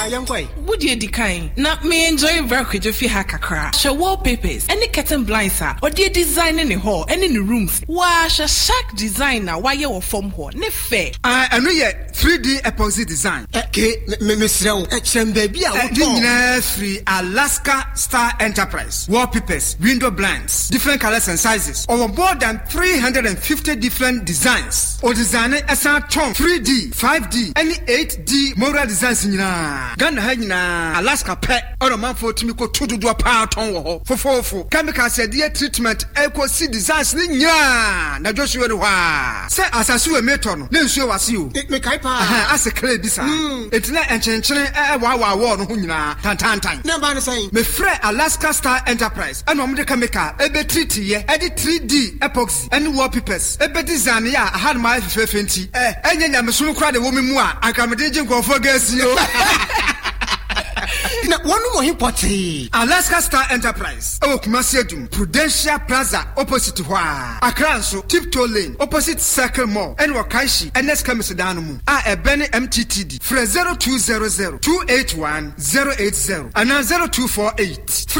yankoi. Would you decline? Na me enjoy very quick if you hack a crack. Show wallpapers, any curtain blinds or the design in the hall and in the rooms. Wash a shack designer while you form hall. Ne fair. I know yet 3D epoxy design. Okay, Miss Row, baby. Free Alaska Star Enterprise. Wallpapers, window blinds, different colors and sizes. Over more than 350 different designs. Or design as a 3D, 5D, any 8D moral designs in Ghana, Alaska pet or a man for Timiko to do a power tongue for chemical said dear treatment equal see designs ninya na Joshua say as I saw a meton then show us you make as a clay bisa it's not enchanting wow no hunyina tantan number saying me frɛ Alaska Star Enterprise and omde chemical ebe treat ye edi 3D epoxy and wallpapers ebe design ya had my fefenti enya nyamesum kra de wo mu a akamede jinkofo gas yo na one more important Alaska Star Enterprise Kumasi Adum Prudential Plaza opposite Hwa Accra so Tiptoe Lane opposite Circle Mall and Wakaishi NS Kamisedano mu a Benny MTTD 0200 281 080 and 0248